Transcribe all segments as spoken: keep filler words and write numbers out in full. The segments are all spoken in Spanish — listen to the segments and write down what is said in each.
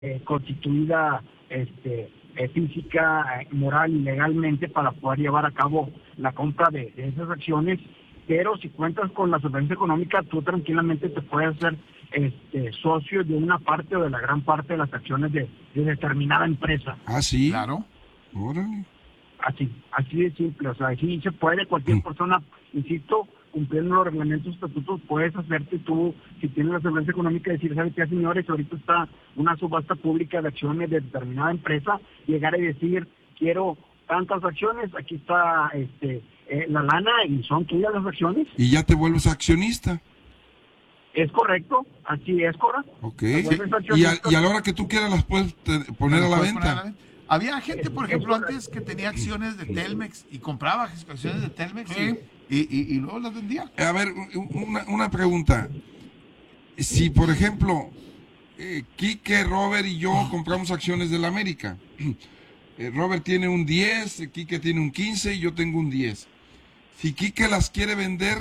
eh, constituida este, eh, física, eh, moral y legalmente para poder llevar a cabo la compra de, de esas acciones, pero si cuentas con la solvencia económica, tú tranquilamente te puedes hacer este, socio de una parte o de la gran parte de las acciones de, de determinada empresa. Ah, sí. Claro. Órale. Así, así de simple, o sea, así se puede, cualquier Mm. persona, insisto, cumpliendo los reglamentos, estatutos, puedes hacerte tú, si tienes la solvencia económica, decir, ¿sabes qué, señores? Ahorita está una subasta pública de acciones de determinada empresa, llegar y decir, quiero tantas acciones, aquí está este eh, la lana y son tuyas las acciones. Y ya te vuelves accionista. Es correcto, así es, Cora. Ok. Te vuelves Y a, accionista. y a la hora que tú quieras las puedes te- poner a la Puedes poner a la venta. venta. Había gente, por Es- ejemplo, es antes que tenía acciones de Telmex y compraba acciones de Telmex Sí. y, y, y- y luego las vendía. A ver, u- una, una pregunta. Si, por ejemplo, eh, Quique, Robert y yo compramos acciones de la América. Eh, Robert tiene un diez, eh, Quique tiene un quince y yo tengo un diez. Si Quique las quiere vender,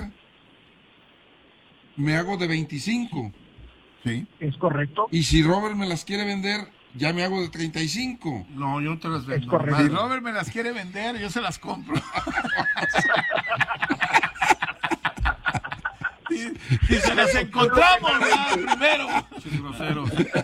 me hago de veinticinco. Sí. Es correcto. Y si Robert me las quiere vender, ya me hago de treinta y cinco. No, yo no te las vendo. Es correcto. Si Madre. Robert me las quiere vender, yo se las compro. Si, si se las encontramos, ¿verdad? Primero. Sí, grosero.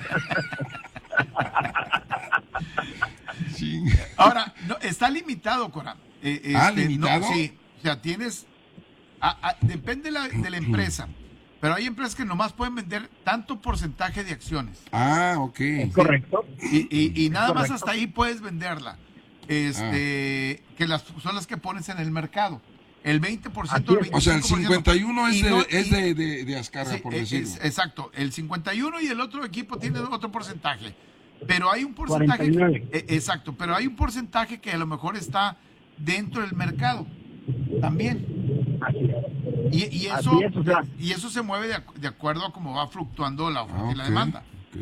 Sí. Ahora, no, está limitado, Cora. Eh, Ah, este, ¿limitado? No, sí, o sea, tienes... a- a- depende de la, de la empresa, pero hay empresas que nomás pueden vender tanto porcentaje de acciones. Ah, ok. Es correcto. Y, y- y nada más Correcto. hasta ahí puedes venderla. Este, que las, son las que pones en el mercado. El veinte por ciento, Así el es. O sea, el veinticinco por ciento. cincuenta y uno es, Y de, no- es y- de, de, de Azcárraga, Sí, por es- decirlo. es- exacto, el cincuenta y uno y el otro equipo tiene otro porcentaje. Pero hay un porcentaje... cuarenta y nueve. eh, exacto, pero hay un porcentaje que a lo mejor está dentro del mercado también. Así es. Y, y Así eso, es, o sea. y eso se mueve de, ac- de acuerdo a cómo va fluctuando la oferta Ah, y la ok, demanda. ok.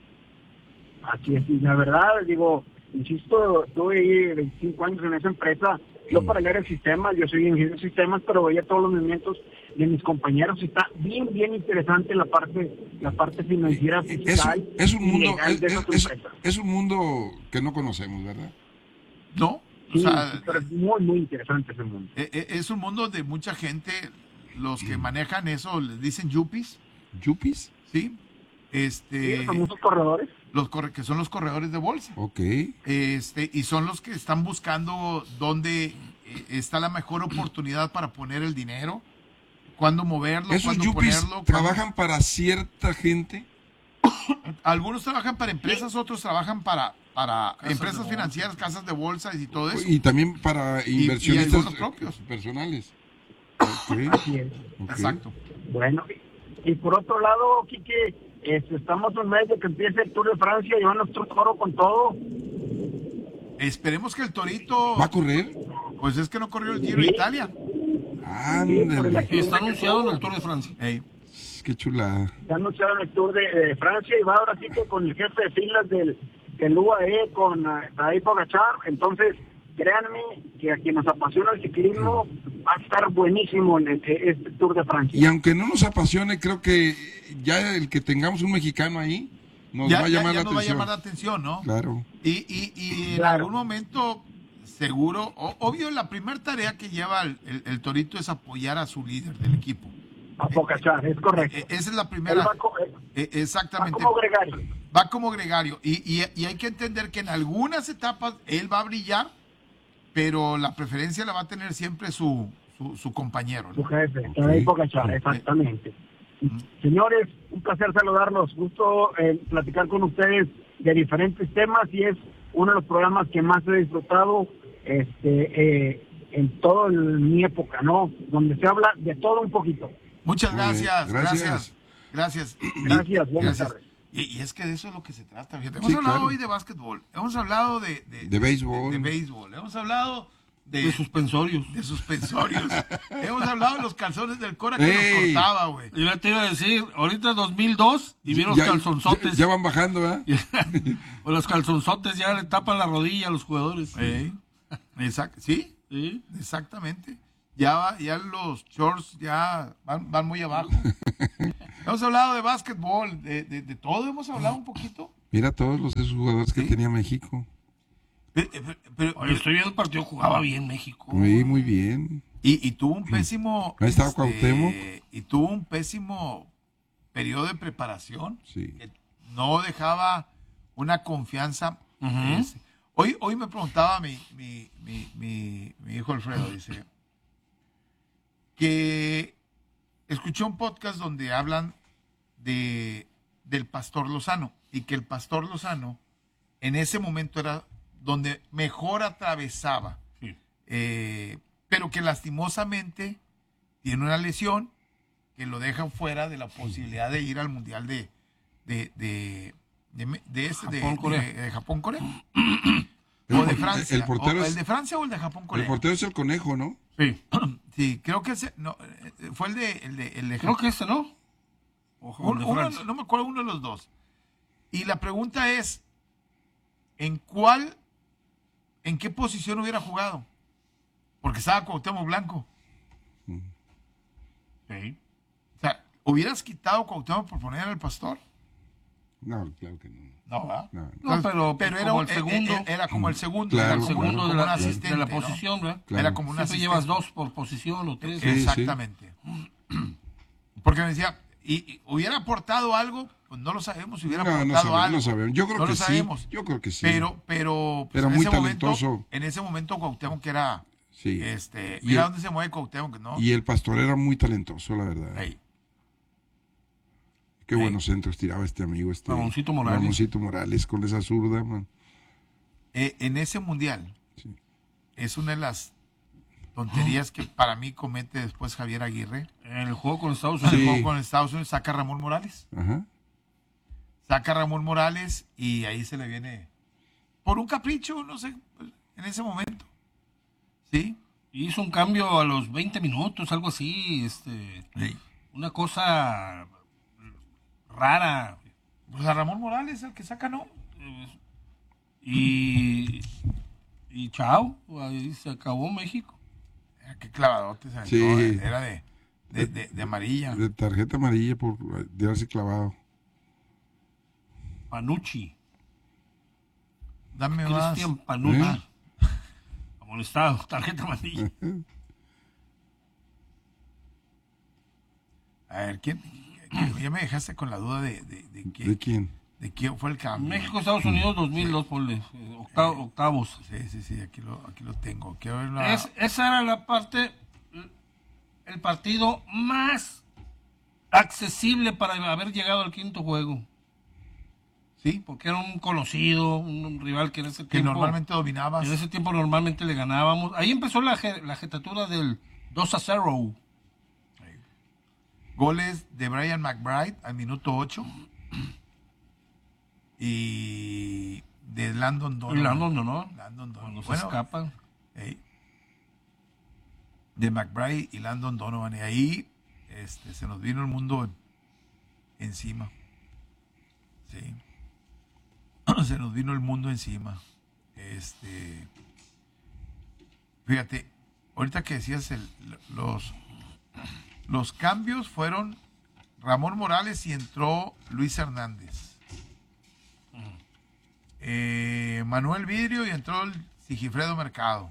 Así es, y la verdad, digo, insisto, tuve ahí veinticinco años en esa empresa, yo para leer el sistema, yo soy ingeniero de sistemas, pero veía todos los movimientos de mis compañeros y está bien, bien interesante la parte, la parte financiera, Es, fiscal, es un y mundo, legal es, de es- esas es- empresas. es un mundo que no conocemos, ¿verdad? ¿No? O Sí, sea, sí, pero es muy, muy interesante ese mundo. e- e- es un mundo de mucha gente, los que manejan eso les dicen yuppies, ¿Yuppies? ¿sí? Sí, Este, los famosos corredores. los corre- que son los corredores de bolsa. Ok. Este, y son los que están buscando dónde eh, está la mejor oportunidad para poner el dinero, cuándo moverlo, ¿Esos cuándo yuppies ponerlo. cuándo- trabajan para cierta gente? Algunos trabajan para empresas, otros trabajan para, para Casas empresas de bolsa. financieras, casas de bolsa y todo eso. Y también para y inversionistas algunos propios. personales. Ok, Así es. ok. Exacto. Bueno, y, y por otro lado, Quique, este, estamos en medio de que empiece el Tour de Francia y va nuestro toro con todo. Esperemos que el Torito, ¿Va a correr? pues es que no corrió el Giro de Italia. Ándale. Y está anunciado en el Tour de Francia. Ey, Qué chulada. Ya anunciaron el Tour de, de Francia y va ahora sí que con el jefe de filas del, del U A E, con uh, Tadej Pogačar. Entonces, créanme que a quien nos apasiona el ciclismo va a estar buenísimo en este, este Tour de Francia. Y aunque no nos apasione, creo que ya el que tengamos un mexicano ahí nos ya va a ya- llamar ya la nos va a atención. llamar la atención, ¿no? Claro. Y, y, y en Claro. algún momento, seguro, o- obvio, la primera tarea que lleva el, el- el Torito es apoyar a su líder del equipo. A Pogačar, es correcto. Eh, Esa es la Él primera. va, co- eh, eh, va Exactamente. como gregario. Va como gregario. Y, y- y hay que entender que en algunas etapas él va a brillar, pero la preferencia la va a tener siempre su, su, su compañero, Su ¿no? jefe, Ok. Tadej Pogačar, exactamente. Señores, un placer saludarlos. Gusto eh, platicar con ustedes de diferentes temas y es uno de los programas que más he disfrutado este, eh, en toda el- mi época, ¿no? Donde se habla de todo un poquito. Muchas Muy bien. gracias, Gracias. gracias. Gracias. Y- Gracias, buenas gracias. tardes. Y, y es que de eso es lo que se trata. Fíjate. Sí, Hemos hablado claro. hoy de básquetbol, hemos hablado de, de, De béisbol. de, de béisbol, hemos hablado de, De suspensorios. de suspensorios, hemos hablado de los calzones del Cora que ¡Ey! nos cortaba, güey. Y ya te iba a decir, ahorita dos mil dos y vieron los Ya- calzonzotes. Ya, ya van bajando, ¿verdad? O los calzonzotes ya le tapan la rodilla a los jugadores. Ey, exact- ¿Sí? Sí. Exactamente. Ya, va- ya los shorts ya van, van muy abajo. Hemos hablado de básquetbol, de, de, de todo hemos hablado un poquito. Mira todos los esos jugadores que Sí. tenía México. Pero- pero- pero- Oye, estoy viendo el partido, jugaba bien México. Muy, muy bien. y, y tuvo un pésimo... Ahí estaba Cuauhtémoc. Y tuvo un pésimo periodo de preparación. Sí. Que no dejaba una confianza. Ujú. Ese. Hoy, hoy me preguntaba mi, mi, mi, mi, mi hijo Alfredo, dice, que escuché un podcast donde hablan de, del Pastor Lozano y que el Pastor Lozano en ese momento era donde mejor atravesaba, Sí. eh, pero que lastimosamente tiene una lesión que lo deja fuera de la posibilidad de ir al Mundial de, de, de, de, de, de ese- de- Japón-Corea. de- de Japón-Corea. El O de por- Francia. el portero O es- el de Francia o el de Japón-Corea. El portero es el Conejo, ¿no? Sí. Sí, creo que ese, no, eh, fue el de, el de, el de Creo que este, ¿no? Ojo, Un- de uno, Francia. no me acuerdo uno de los dos. Y la pregunta es, ¿en cuál, en qué posición hubiera jugado? Porque estaba Cuauhtémoc Blanco. Sí. O sea, ¿hubieras quitado Cuauhtémoc por poner al Pastor? No, claro que no. No, ¿verdad? No, no. No, pero, Pero era, como un- el segundo, eh, eh, era como el segundo. Claro, era el como, segundo como de, un la, asistente, de la ¿no? posición, ¿verdad? Claro. Era como un Siempre asistente. llevas dos por posición o tres. Sí, sí. Exactamente. Porque me decía, y, y hubiera aportado algo, pues no lo sabemos si hubiera No, no aportado sabemos, algo. no sabemos. Yo creo No que lo sí. sabemos. Yo creo que sí. Pero, pero pues, Era en muy ese momento- talentoso. en ese momento Cuauhtémoc que era, Sí. este, Y mira el- dónde se mueve Cuauhtémoc, ¿no? Y el Pastor era muy talentoso, la verdad. Ahí. Qué Sí. buenos centros tiraba este amigo. Este, Ramoncito Morales. Ramoncito Morales con esa zurda, man. Eh, en ese mundial Sí. es una de las tonterías que para mí comete después Javier Aguirre. En el juego con Estados En el Unidos. Sí. juego con Estados Unidos saca a Ramón Morales. Ajá. Saca a Ramón Morales y ahí se le viene por un capricho, no sé, en ese momento. ¿Sí? Hizo un cambio a los veinte minutos, algo así. Este, Sí. una cosa rara. Pues a Ramón Morales, el que saca, no. Y, y chao, ahí se acabó México. Era qué clavadote se aventó, Sí. eh, era de, de, de- de amarilla. De tarjeta amarilla por de haberse clavado. Panucci, Dame más. Cristian Panucci. ¿Eh? Amonestado, tarjeta amarilla. A ver, ¿quién? ¿quién- Ya me dejaste con la duda de, de, de quién, ¿De quién? de quién fue el cambio. México, Estados Unidos, dos mil dos, ponle, eh, octavo- octavos. Sí, sí, sí, aquí lo, aquí lo tengo. Quiero ver la... Es- esa era la parte, el partido más accesible para haber llegado al quinto juego. Sí, Porque era un conocido, un, un rival que en ese que tiempo... normalmente dominabas. En ese tiempo normalmente le ganábamos. Ahí empezó la, je- la jetatura del dos a cero. Goles de Brian McBride al minuto ocho. Y de Landon Donovan. Y Landon, ¿no? no? Landon Donovan. Cuando se Bueno, escapan. ey. De McBride y Landon Donovan. Y ahí este, se nos vino el mundo en- encima. Sí. Se nos vino el mundo encima. Este. Fíjate, ahorita que decías el- los, los cambios fueron Ramón Morales y entró Luis Hernández. Eh, Manuel Vidrio y entró el Sigifredo Mercado.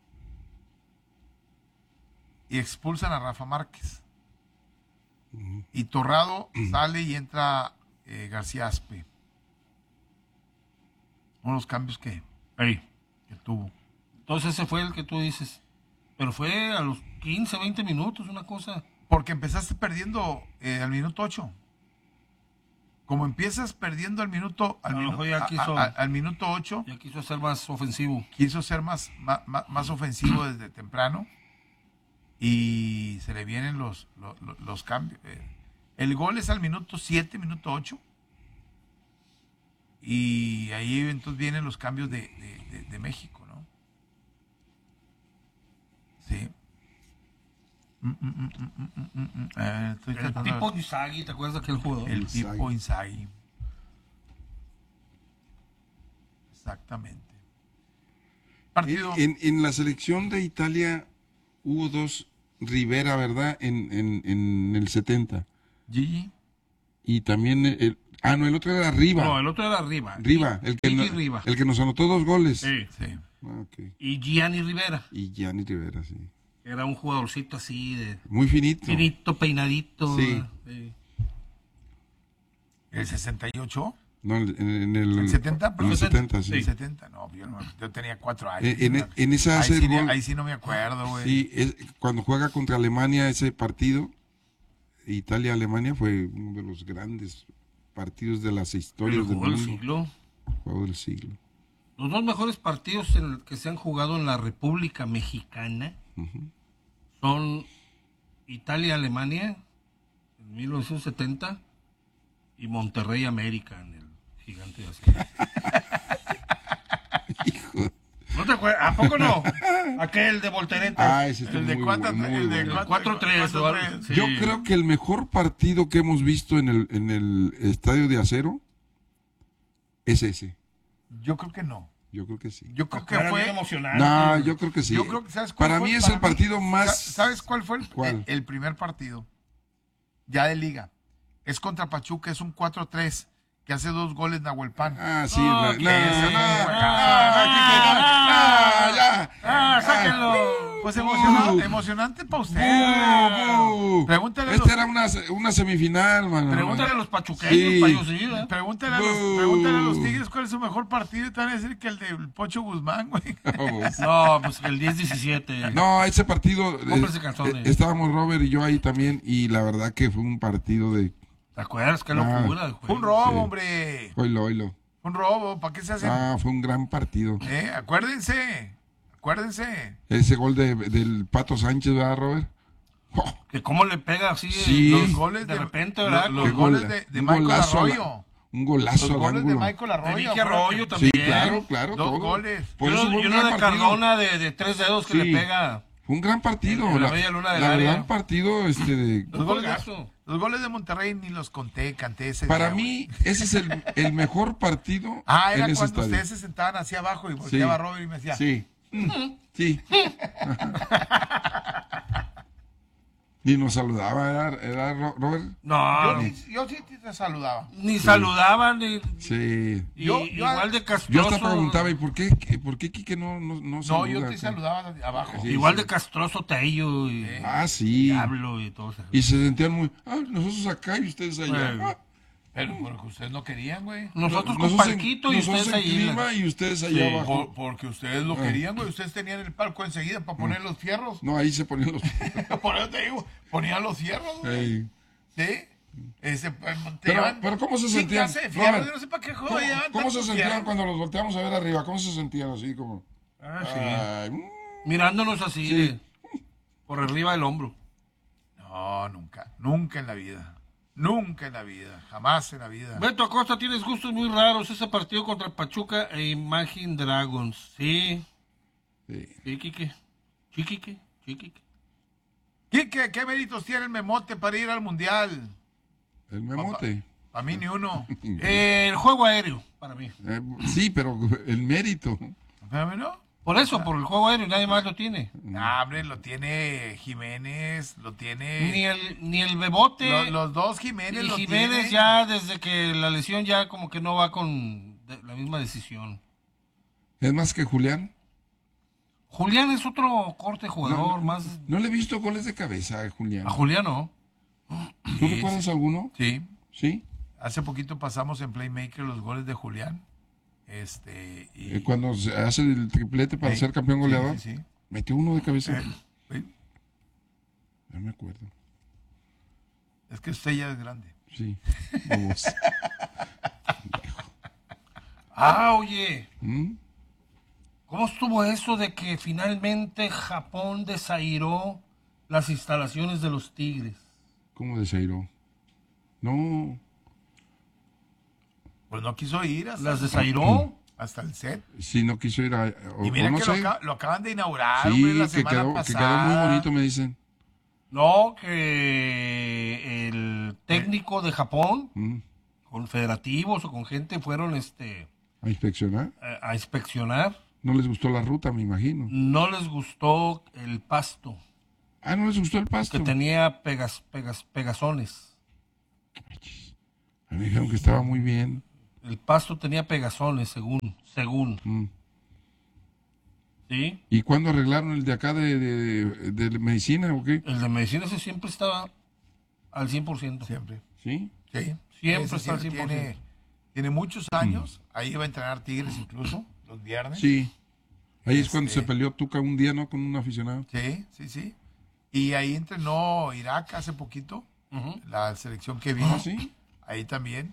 Y expulsan a Rafa Márquez. Y Torrado sale y entra eh, García Aspe. Uno de los cambios que, Ey. que tuvo. Entonces ese fue el que tú dices. Pero fue a los quince, veinte minutos, una cosa. Porque empezaste perdiendo eh, al minuto ocho. Como empiezas perdiendo al minuto al, A lo minu- mejor ya a- quiso- a- al minuto ocho, Ya quiso ser más ofensivo. quiso ser más, más, más- más ofensivo desde temprano y se le vienen los, los, los- los cambios. Eh, El gol es al minuto siete, minuto ocho. Y ahí entonces vienen los cambios de, de- de- de México, ¿no? Sí. Mm, mm, mm, mm, mm, mm, mm. Eh, estoy El tratando de- tipo Inzaghi, ¿te acuerdas de aquel jugador? el Inzaghi. tipo Inzaghi. Exactamente. Partido. En, en la selección de Italia hubo dos Rivera, ¿verdad? En, en, en el setenta. Gigi. Y también, el, ah, no, el otro era Riva. No, el otro era Riva. Riva, el que, Kiki no- Riva. el que nos anotó dos goles. Sí. Sí. Ah, ok. Y Gianni Rivera. Y Gianni Rivera, sí. Era un jugadorcito así de Muy finito. finito, peinadito. Sí. ¿verdad? Sí. ¿El sesenta y ocho? No, en, en el... ¿El setenta? En el Perdón. setenta, sí. ¿El setenta? No, yo, no- yo tenía cuatro años. En, en- en esa ahí, hace sí, el gol- ahí sí no me acuerdo, güey. Sí, es, cuando juega contra Alemania ese partido, Italia-Alemania, fue uno de los grandes partidos de las El historias del juego del mundo. siglo. Juego del siglo. Los dos mejores partidos en el que se han jugado en la República Mexicana son Italia-Alemania en mil novecientos setenta y Monterrey-América en el Gigante de Acero. Hijo. ¿No te acuerdas? ¿A poco no? Aquel de Voltereta. Ah, ese estuvo El de muy cuatro, bu- muy el de bueno. cuatro- cuatro tres o algo. cuatro tres. Sí. Yo creo que el mejor partido que hemos visto en el, en el Estadio de Acero es ese. Yo creo que no. Yo creo que sí. Yo creo que Era bien fue. emocionante. No, yo creo que sí. Yo creo que, ¿sabes cuál Para fue? mí es Para el mí, partido más... Sa- ¿Sabes cuál fue el, ¿Cuál? el, el primer partido? Ya de liga. Es contra Pachuca, es un cuatro tres, que hace dos goles Nahuelpan. Ah, sí. No, la- que no, ese- no, no, Ah, no, ya. ¡Ah, sáquenlo! Pues emocionante, Uh. emocionante para usted. Bu, bu. Pregúntale a Esta los- era una, una semifinal, mano. Pregúntale a los pachuqueños, Sí. payo, sí, ¿eh? Pregúntale, a los, Bu. pregúntale a los Tigres cuál es su mejor partido y te van a decir que el del Pocho Guzmán, güey. No, pues el diez diecisiete. No, ese partido, eh, Cómprese calzones. eh, estábamos Robert y yo ahí también, y la verdad que fue un partido de... ¿Te acuerdas? Qué Ah. locura. el Fue juego. un robo, Sí. hombre. Oilo, oilo. Un robo. ¿Para qué se hacen? Ah, fue un gran partido. ¿Eh? Acuérdense. Acuérdense. Ese gol de, del Pato Sánchez, ¿verdad, Robert? Oh, Que cómo le pega así Sí. Los goles de de, repente, lo- ¿verdad? Los, qué goles gol, de, de un Michael golazo a la- Arroyo. un golazo Los al goles de ángulo. Michael Arroyo. Enrique acuérdate. Arroyo Sí, también. claro, claro, Dos todo. goles. Por y eso uno, fue y un uno gran de partido. Cardona de, de tres dedos que Sí. le pega. Fue un gran partido. En la La, media luna del la área. verdad, un partido este, de... Los goles, de, Juegazo. los goles de Monterrey ni los conté, canté ese Para día, mí, güey. ese es el, el mejor partido Ah, era en ese cuando estadio. ustedes se sentaban así abajo y volteaba Robert y me decía, Sí. Mm, sí. Ni nos saludaba, ¿era, era Ro- Robert? No, yo, ni, sí- yo sí te saludaba. ni saludaban, ni, Sí. y- Yo- yo- igual de Yo castroso. hasta preguntaba, ¿y por qué, qué- por qué Quique no, no, no No, saluda yo te acá? saludaba de abajo. Sí. Igual de castroso Tello y Ah, sí. Diablo y todo eso. Y se sentían muy, ah, nosotros acá y ustedes allá. Bueno. Ah, Pero porque ustedes no querían, güey. Nosotros con nosotros en- Palquito y nosotros ustedes en ahí. clima y ustedes allá Sí. abajo. Por- porque ustedes lo Ah. querían, güey. Ustedes tenían el palco enseguida para poner los fierros. No, ahí se ponían los... Por eso te digo, ponían los fierros, güey. Ey. ¿Sí? Ese, pues, te Pero, llevan pero ¿cómo se sin sentían? clase de fierros, Robert, yo no sé para qué ¿Cómo, joder llevan cómo se tantos sentían fierros. cuando los volteamos a ver arriba? ¿Cómo se sentían así como? Ah, sí. Ay, mm, Mirándonos así Sí. de- por arriba del hombro. No, nunca. Nunca en la vida. Nunca en la vida. Jamás en la vida. Beto Acosta, tienes gustos muy raros. Ese partido contra Pachuca e Imagine Dragons. Sí, sí. sí, Quique. Sí, Quique. Sí, Quique. Quique, ¿qué méritos tiene el memote para ir al mundial? El memote. A mí ni uno. Eh, el juego aéreo, para mí. Eh, sí, pero el mérito. Espérame, ¿no? Por eso, por el juego aéreo, nadie más lo tiene. No, hombre, lo tiene Jiménez, lo tiene... Ni el, ni el Bebote, Los, los dos Jiménez ni lo Jiménez tienen. ya desde que la lesión ya como que no va con de- la misma decisión. Es más que Julián. Julián es otro corte jugador, No, más... No le he visto goles de cabeza a Julián. A Julián no. ¿Tú recuerdas alguno? Sí. Sí. Hace poquito pasamos en Playmaker los goles de Julián. Este... Y... Eh, Cuando se hace el triplete para Sí, ser campeón sí, goleador. sí, sí. Metió uno de cabeza. Sí. No me acuerdo. Es que usted ya es grande. Sí. Vamos. Ah, oye, ¿Mm? ¿cómo estuvo eso de que finalmente Japón desairó las instalaciones de los Tigres? ¿Cómo desairó? No. Pues no quiso ir hasta, ¿Las desairó? hasta el set. Si no quiso ir a... O, Y mira o no que sé. lo, aca- lo acaban de inaugurar, hombre, Sí, la que semana quedó, que pasada. quedó muy bonito, me dicen. No, que el técnico de Japón, ¿Mm? con federativos o con gente, fueron este A inspeccionar. a, a inspeccionar. No les gustó la ruta, me imagino. No les gustó el pasto, Ah, no les gustó el pasto. que tenía pegas, pegas, pegazones. Me dijeron que estaba muy bien. El pasto tenía pegazones, según, según. Mm. ¿Sí? ¿Y cuándo arreglaron el de acá de, de, de medicina o qué? El de medicina ese siempre estaba al cien por ciento. Siempre. ¿Sí? Sí. Siempre Ese está al cien por ciento. Tiene, tiene muchos años. Ahí iba a entrenar Tigres incluso, los viernes. Sí. Ahí es cuando Este- se peleó Tuca un día, ¿no? Con un aficionado. Sí, sí, sí. Y ahí entrenó Irak hace poquito, Ujú. la selección que vino. Ah, sí. Ahí también.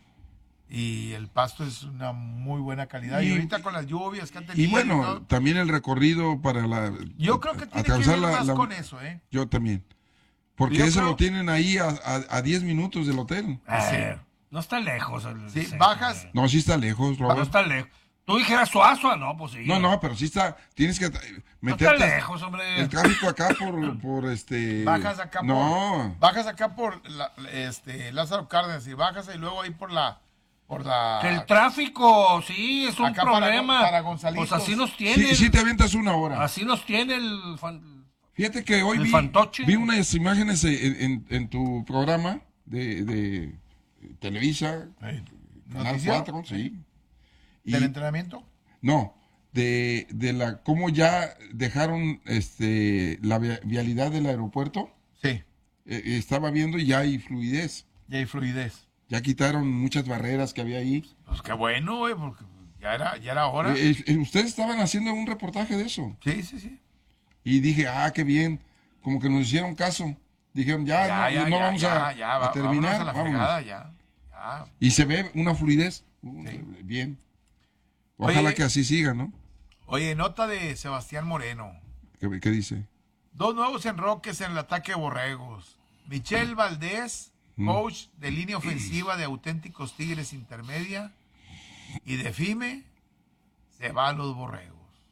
Y el pasto es una muy buena calidad. Y, Y- ahorita con las lluvias que han tenido. Y bueno, todo, también el recorrido para la... yo creo que tiene que atravesar ver la- más la- con eso, ¿eh? Yo también. Porque Yo ese creo- lo tienen ahí a, a, a diez minutos del hotel. Eh, no está lejos. El, Sí, el- bajas. No, sí está lejos, No Robert. está lejos. Tú dijeras Suazua, no, pues sí. No, no, pero sí está... Tienes que No meterte... está lejos, hombre. El tráfico acá por, por este... Bajas acá por. No. Bajas acá por la- este, Lázaro Cárdenas y bajas y luego ahí por la. Por la. Que el tráfico, sí, es un Acá para problema. Gon- para Gonzalitos. Pues así nos tiene. Sí, sí te avientas una hora. Así nos tiene el... fan- Fíjate que hoy ¿El vi, fantoche? vi unas imágenes en, en- en tu programa de, de Televisa, Hey, Canal ¿noticiero? cuatro, sí. Y, ¿Del entrenamiento? no, de, de la cómo ya dejaron este la via- vialidad del aeropuerto. Sí. Eh, estaba viendo y ya hay fluidez. Y hay fluidez. Ya quitaron muchas barreras que había ahí. Pues qué bueno, güey, porque ya era, ya era hora. Eh, eh, ustedes estaban haciendo un reportaje de eso. Sí, sí, sí. Y dije, ah, qué bien. Como que nos hicieron caso. Dijeron, ya, no, no vamos a, ya, a va- terminar. vámonos a la vámonos. fregada, ya. Ya. Y se ve una fluidez. Uh, Sí. Bien. Ojalá Oye, que así siga, ¿no? Oye, nota de Sebastián Moreno. ¿Qué, qué dice? Dos nuevos enroques en el ataque de Borregos. Michel Valdés, coach de línea ofensiva de Auténticos Tigres Intermedia. Y de FIME, se va a los Borregos.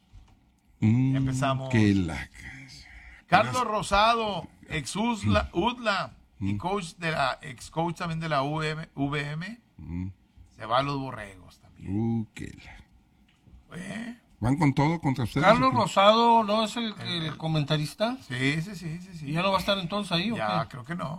Mm, Empezamos. Que la... Carlos Rosado, ex Udla, Udla y coach de la, ex coach también de la U M, V M, Mm, se va a los Borregos también. uh, que la... ¿Eh? ¿Van con todo contra ustedes? Carlos ¿o qué? Rosado, ¿no es el, el comentarista? Sí, sí, sí, sí, sí. ¿Y ya no va a estar entonces ahí o Ya, qué? creo que no.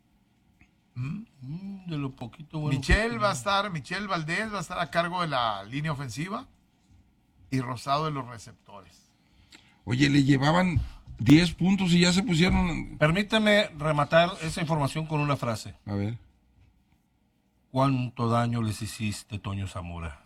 Mm, de lo poquito bueno. Michel va a estar, Michel Valdés va a estar a cargo de la línea ofensiva y Rosado de los receptores. Oye, le llevaban diez puntos y ya se pusieron... Permíteme rematar esa información con una frase. A ver. ¿Cuánto daño les hiciste, Toño Zamora?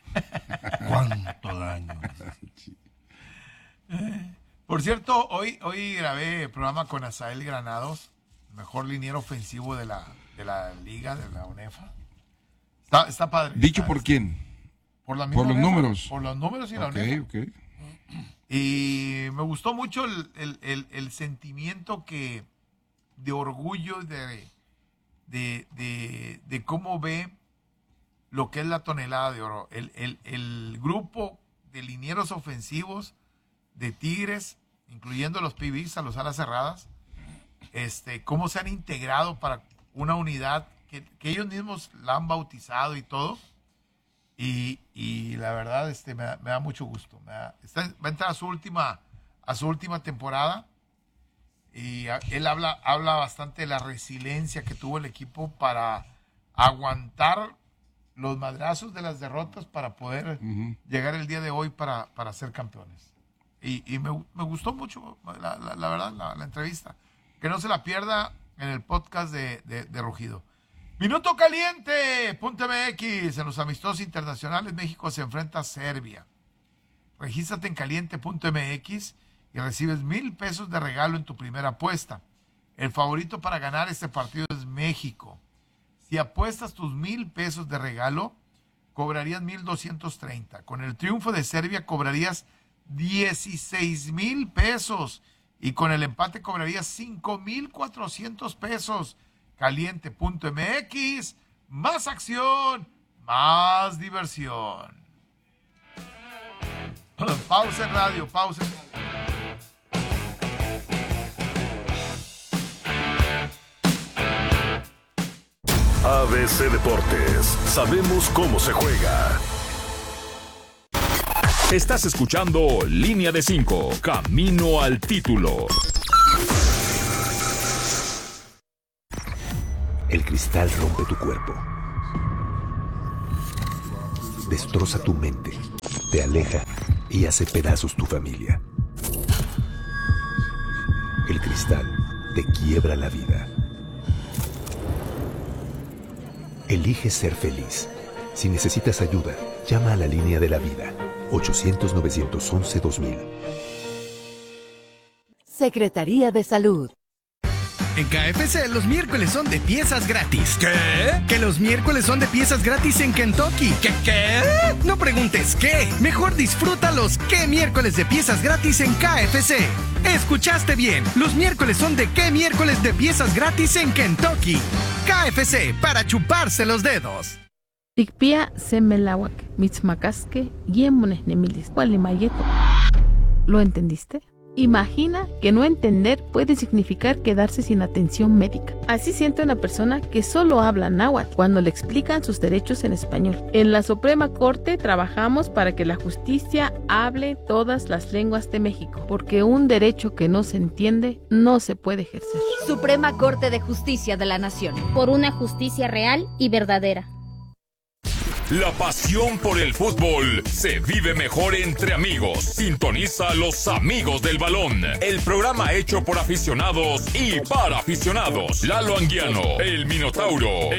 ¿Cuánto daño les hiciste? Por cierto, hoy, hoy grabé programa con Asael Granados, mejor liniero ofensivo de la, de la liga, de la UNEFA. Está, está padre. ¿Dicho Está- por quién? Por, la por misma los UNEFA, números. Por los números y la Ok, UNEFA. ok. Y me gustó mucho el, el- el- el sentimiento que de orgullo de, de, de, de cómo ve lo que es la tonelada de oro. El, el, el grupo de linieros ofensivos de Tigres, incluyendo los P Bs a los alas cerradas, este, cómo se han integrado para una unidad que, que ellos mismos la han bautizado y todo. Y, y la verdad este, me, da, me da mucho gusto. Me da- está- va a entrar a su última, a su última temporada. Y a- él habla, habla bastante de la resiliencia que tuvo el equipo para aguantar los madrazos de las derrotas para poder Ujú. llegar el día de hoy para, para ser campeones. Y, y me, me gustó mucho, la, la- la verdad, la, la entrevista. Que no se la pierda en el podcast de, de, de Rugido. Minuto caliente, punto M X, en los amistosos internacionales México se enfrenta a Serbia. Regístrate en caliente punto M X y recibes mil pesos de regalo en tu primera apuesta. El favorito para ganar este partido es México. Si apuestas tus mil pesos de regalo, cobrarías mil doscientos treinta. Con el triunfo de Serbia cobrarías dieciséis mil pesos y con el empate cobrarías cinco mil cuatrocientos pesos. caliente punto M X, más acción, más diversión. Pausa en radio, pausa en radio. A B C Deportes, sabemos cómo se juega. Estás escuchando Línea de cinco, Camino al Título. El cristal rompe tu cuerpo, destroza tu mente, te aleja y hace pedazos tu familia. El cristal te quiebra la vida. Elige ser feliz. Si necesitas ayuda, llama a la línea de la vida. ochocientos, novecientos once, dos mil. Secretaría de Salud. En K F C los miércoles son de piezas gratis. ¿Qué? Que los miércoles son de piezas gratis en Kentucky. ¿Qué qué? No preguntes qué. Mejor disfruta los qué miércoles de piezas gratis en K F C. Escuchaste bien. Los miércoles son de qué miércoles de piezas gratis en Kentucky. K F C para chuparse los dedos. Tikpia semelawak, mitzmakaske, yemones nemilis, mayeto. ¿Lo entendiste? Imagina que no entender puede significar quedarse sin atención médica. Así siente una persona que solo habla náhuatl cuando le explican sus derechos en español. En la Suprema Corte trabajamos para que la justicia hable todas las lenguas de México, porque un derecho que no se entiende no se puede ejercer. Suprema Corte de Justicia de la Nación. Por una justicia real y verdadera. La pasión por el fútbol se vive mejor entre amigos. Sintoniza a Los Amigos del Balón, el programa hecho por aficionados y para aficionados. Lalo Anguiano, el Minotauro,